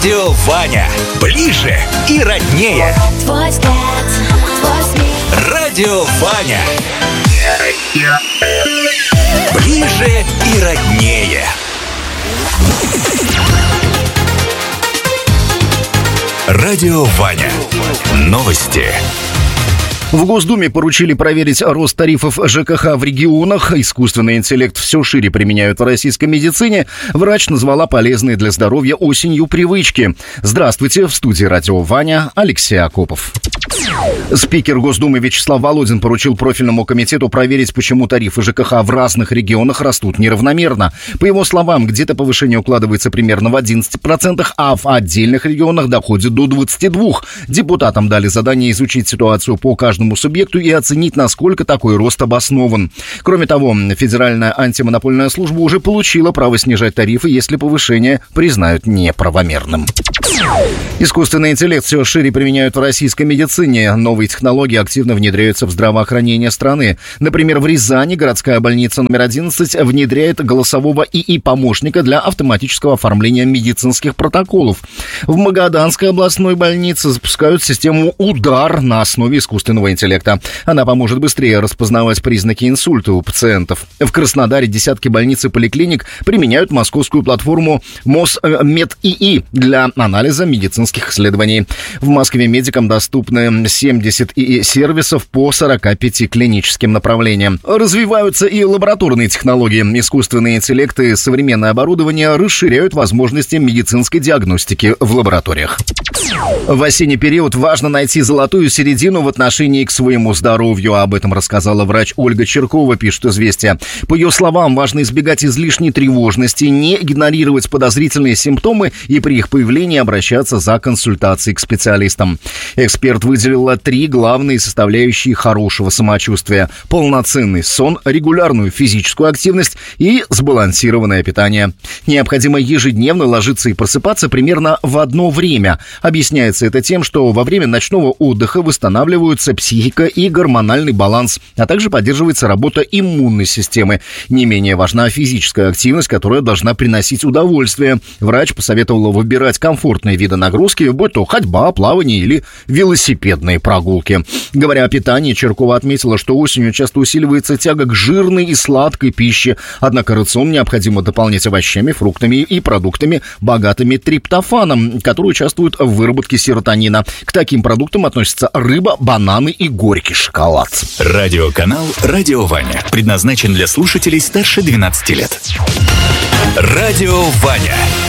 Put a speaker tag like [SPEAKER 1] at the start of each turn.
[SPEAKER 1] Радио Ваня. Ближе и роднее.
[SPEAKER 2] Твой взгляд, твой смех.
[SPEAKER 1] Радио Ваня. Ближе и роднее. Радио Ваня. Новости.
[SPEAKER 3] В Госдуме поручили проверить рост тарифов ЖКХ в регионах. Искусственный интеллект все шире применяют в российской медицине. Врач назвала полезные для здоровья осенью привычки. Здравствуйте, в студии Радио Ваня Алексей Акопов. Спикер Госдумы Вячеслав Володин поручил профильному комитету проверить, почему тарифы ЖКХ в разных регионах растут неравномерно. По его словам, где-то повышение укладывается примерно в 11%, а в отдельных регионах доходит до 22%. Депутатам дали задание изучить ситуацию по каждому субъекту и оценить, насколько такой рост обоснован. Кроме того, Федеральная антимонопольная служба уже получила право снижать тарифы, если повышение признают неправомерным. Искусственный интеллект все шире применяют в российской медицине. Новые технологии активно внедряются в здравоохранение страны. Например, в Рязани городская больница номер 11 внедряет голосового ИИ-помощника для автоматического оформления медицинских протоколов. В Магаданской областной больнице запускают систему «Удар» на основе искусственного интеллекта. Она поможет быстрее распознавать признаки инсульта у пациентов. В Краснодаре десятки больниц и поликлиник применяют московскую платформу МосМедИИ для анализа медицинских исследований. В Москве медикам доступны 70 ИИ-сервисов по 45 клиническим направлениям. Развиваются и лабораторные технологии. Искусственный интеллект и современное оборудование расширяют возможности медицинской диагностики в лабораториях. В осенний период важно найти золотую середину в отношении к своему здоровью. Об этом рассказала врач Ольга Черкова, пишет «Известия». По ее словам, важно избегать излишней тревожности, не игнорировать подозрительные симптомы и при их появлении обращаться за консультацией к специалистам. Эксперт выделила 3 главные составляющие хорошего самочувствия: полноценный сон, регулярную физическую активность и сбалансированное питание. Необходимо ежедневно ложиться и просыпаться примерно в одно время. Объясняется это тем, что во время ночного отдыха восстанавливаются психика и гормональный баланс, а также поддерживается работа иммунной системы. Не менее важна физическая активность, которая должна приносить удовольствие. Врач посоветовала выбирать комфортные виды нагрузки, будь то ходьба, плавание или велосипедные прогулки. Говоря о питании, Черкова отметила, что осенью часто усиливается тяга к жирной и сладкой пище. Однако рацион необходимо дополнять овощами, фруктами и продуктами, богатыми триптофаном, которые участвуют в выработке серотонина. К таким продуктам относятся рыба, бананы и горький шоколад.
[SPEAKER 1] Радиоканал «Радио Ваня» предназначен для слушателей старше 12 лет. Радио Ваня.